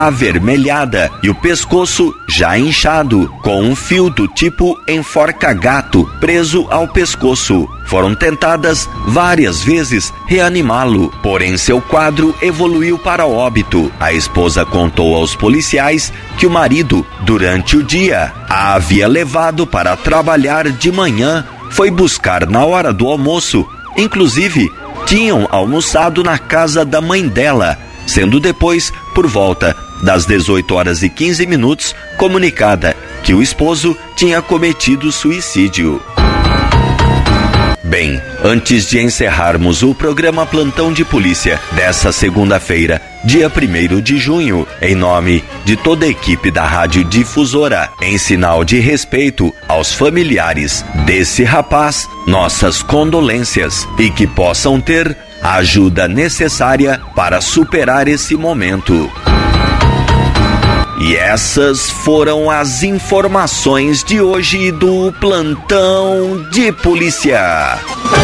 avermelhada e o pescoço já inchado, com um fio do tipo enforca-gato preso ao pescoço. Foram tentadas várias vezes reanimá-lo, porém seu quadro evoluiu para óbito. A esposa contou aos policiais que o marido, durante o dia, a havia levado para trabalhar de manhã, foi buscar na hora do almoço, inclusive tinham almoçado na casa da mãe dela, sendo depois, por volta das 18h15, comunicada que o esposo tinha cometido suicídio. Bem, antes de encerrarmos o programa Plantão de Polícia dessa segunda-feira, dia 1º de junho, em nome de toda a equipe da Rádio Difusora, em sinal de respeito aos familiares desse rapaz, nossas condolências e que possam ter a ajuda necessária para superar esse momento. E essas foram as informações de hoje do Plantão de Polícia.